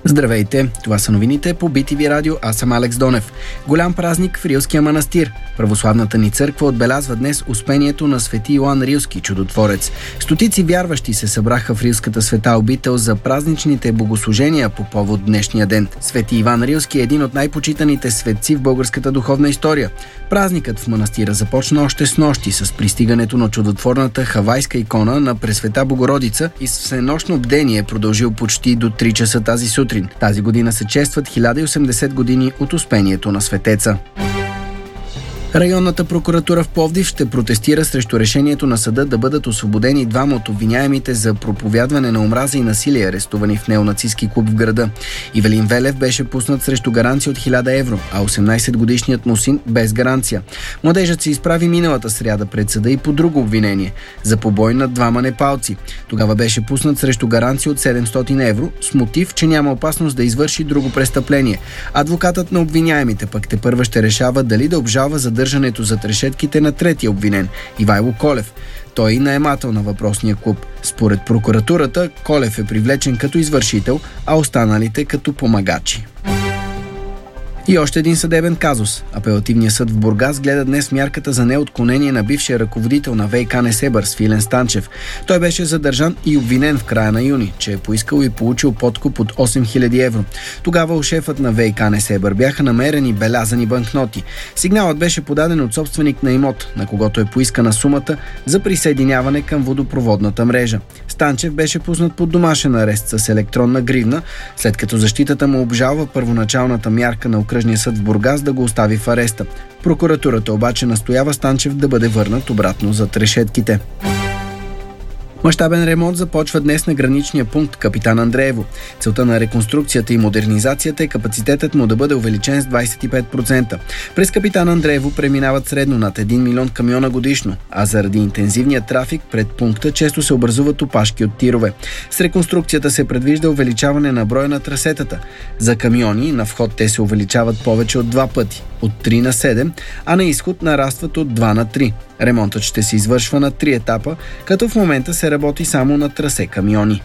Здравейте, това са новините по BTV Радио, аз съм Алекс Донев. Голям празник в Рилския манастир. Православната ни църква отбелязва днес успението на свети Йоан Рилски, чудотворец. Стотици вярващи се събраха в Рилската света обител за празничните богослужения по повод днешния ден. Свети Иван Рилски е един от най-почитаните светци в българската духовна история. Празникът в манастира започна още с нощи с пристигането на чудотворната хавайска икона на Пресвета Богородица и с всенощно бдение е продължил почти до 3 часа тази сутрин. Тази година се честват 1080 години от успението на светеца. Районната прокуратура в Пловдив ще протестира срещу решението на съда да бъдат освободени двама от обвиняемите за проповядване на омраза и насилие, арестувани в неонацистски клуб в града. Ивелин Велев беше пуснат срещу гаранция от 1000 евро, а 18-годишният му син без гаранция. Младежът се изправи миналата сряда пред съда и по друго обвинение – за побой над двама непалци. Тогава беше пуснат срещу гаранция от 700 евро с мотив, че няма опасност да извърши друго престъпление. Адвокатът на обвиняемите пък тепърва ще решава дали да обжалва задържането зад решетките на третия обвинен – Ивайло Колев. Той е наемател на въпросния клуб. Според прокуратурата, Колев е привлечен като извършител, а останалите като помагачи. И още един съдебен казус. Апелативният съд в Бургас гледа днес мярката за неотклонение на бившия ръководител на ВиК Несебър Свилен Станчев. Той беше задържан и обвинен в края на юни, че е поискал и получил подкуп от 8000 евро. Тогава у шефът на ВиК Несебър бяха намерени белязани банкноти. Сигналът беше подаден от собственик на имот, на когото е поискана сумата за присъединяване към водопроводната мрежа. Станчев беше пуснат под домашен арест с електронна гривна, след като защитата му обжалва първоначалната мярка на Окръжния съд в Бургас да го остави в ареста. Прокуратурата обаче настоява Станчев да бъде върнат обратно зад решетките. Мащабен ремонт започва днес на граничния пункт Капитан Андреево. Целта на реконструкцията и модернизацията е капацитетът му да бъде увеличен с 25%. През Капитан Андреево преминават средно над 1 милион камиона годишно, а заради интензивния трафик пред пункта често се образуват опашки от тирове. С реконструкцията се предвижда увеличаване на броя на трасетата. За камиони на вход те се увеличават повече от 2 пъти, от 3 на 7, а на изход нарастват от 2 на 3. Ремонтът ще се извършва на 3 етапа, като в момента се работи само на трасе камиони.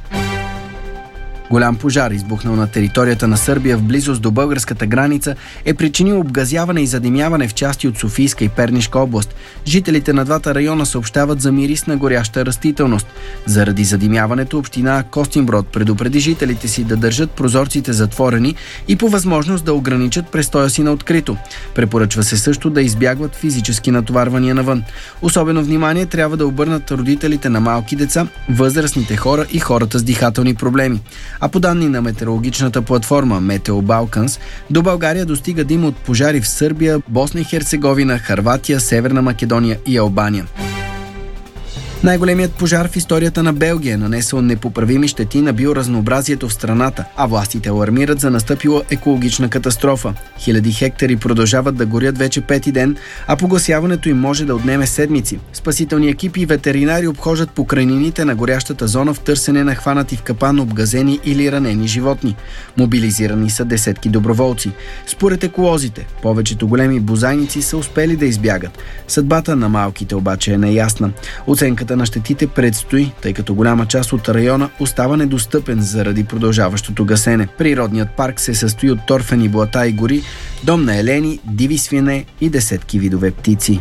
Голям пожар, избухнал на територията на Сърбия в близост до българската граница, е причинил обгазяване и задимяване в части от Софийска и Пернишка област. Жителите на двата района съобщават за мирис на горяща растителност. Заради задимяването община Костинброд предупреди жителите си да държат прозорците затворени и по възможност да ограничат престоя си на открито. Препоръчва се също да избягват физически натоварвания навън. Особено внимание трябва да обърнат родителите на малки деца, възрастните хора и хората с дихателни проблеми. А по данни на метеорологичната платформа Метео Балканс, до България достига дим от пожари в Сърбия, Босна и Херцеговина, Хърватия, Северна Македония и Албания. Най-големият пожар в историята на Белгия е нанесъл непоправими щети на биоразнообразието в страната, а властите алармират за настъпила екологична катастрофа. Хиляди хектари продължават да горят вече 5-ти ден, а погасяването им може да отнеме седмици. Спасителни екипи и ветеринари обхождат покрайнините на горящата зона в търсене на хванати в капан обгазени или ранени животни. Мобилизирани са десетки доброволци. Според еколозите, повечето големи бозайници са успели да избягат. Съдбата на малките обаче е неясна. Оценката на щетите предстои, тъй като голяма част от района остава недостъпен заради продължаващото гасене. Природният парк се състои от торфени блата и гори, дом на елени, диви свине и десетки видове птици.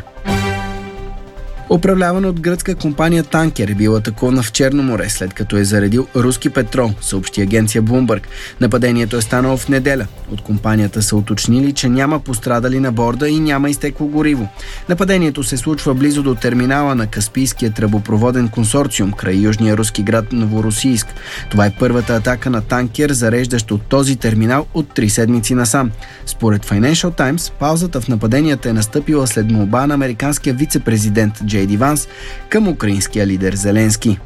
Управлявана от гръцка компания танкер е бил атакувана в Черно море, след като е заредил руски петрол, съобщи агенция Bloomberg. Нападението е станало в неделя. От компанията са уточнили, че няма пострадали на борда и няма изтекло гориво. Нападението се случва близо до терминала на Каспийския тръбопроводен консорциум край южния руски град Новоросийск. Това е първата атака на танкер, зареждащ от този терминал от 3 седмици насам. Според Financial Times, паузата в нападенията е настъпила след молба на американския вице-президент Джей Ди Ванс към украинския лидер Зеленски.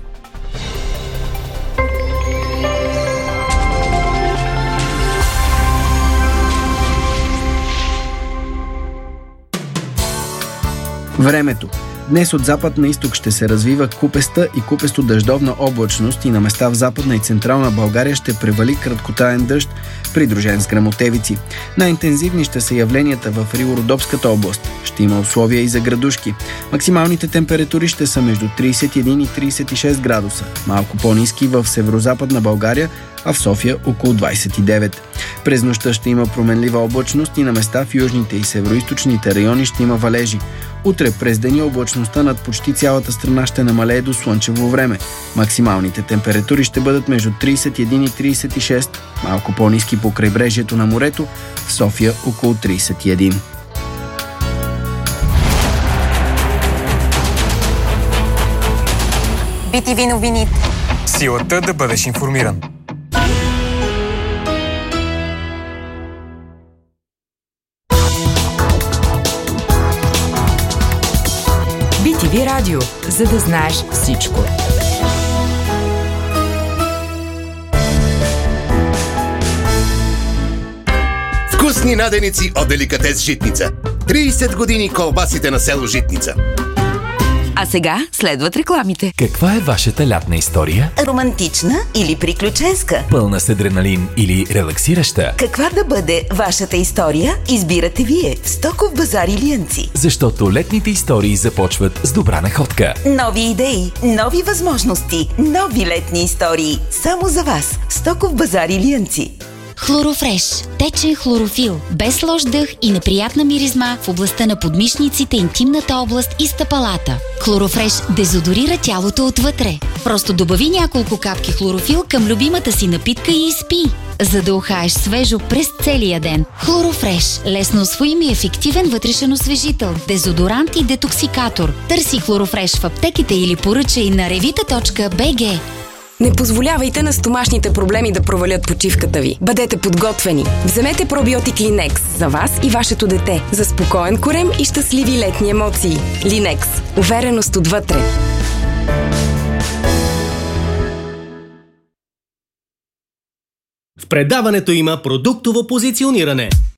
Времето. Днес от запад на изток ще се развива купеста и купесто-дъждовна облачност и на места в Западна и Централна България ще превали краткотраен дъжд, придружен с гръмотевици. Най-интензивни ще са явленията в Ривно-Родопската област. Ще има условия и за градушки. Максималните температури ще са между 31 и 36 градуса. Малко по-ниски в Северозападна България, а в София около 29. През нощта ще има променлива облачност и на места в южните и североизточните райони ще има валежи. Утре през деня облачността над почти цялата страна ще намалее до слънчево време. Максималните температури ще бъдат между 31 и 36, малко по-ниски по крайбрежието на морето, в София около 31. BTV новините. Силата да бъдеш информиран. BTV Радио, за да знаеш всичко. Вкусни наденици от Деликатес Житница. 30 години колбасите на село Житница. А сега следват рекламите. Каква е вашата лятна история? Романтична или приключенска? Пълна с адреналин или релаксираща? Каква да бъде вашата история, избирате вие в Стоков базар Илиянци. Защото летните истории започват с добра находка. Нови идеи, нови възможности, нови летни истории. Само за вас. Стоков базар Илиянци. Хлорофреш. Течен хлорофил. Без лош дъх и неприятна миризма в областта на подмишниците, интимната област и стъпалата. Хлорофреш дезодорира тялото отвътре. Просто добави няколко капки хлорофил към любимата си напитка и изпи, за да ухаеш свежо през целия ден. Хлорофреш. Лесно усвоим и ефективен вътрешен освежител, дезодорант и детоксикатор. Търси Хлорофреш в аптеките или поръчай на revita.bg. Не позволявайте на стомашните проблеми да провалят почивката ви. Бъдете подготвени. Вземете пробиотик Линекс за вас и вашето дете за спокоен корем и щастливи летни емоции. Линекс. Увереност отвътре. В предаването има продуктово позициониране.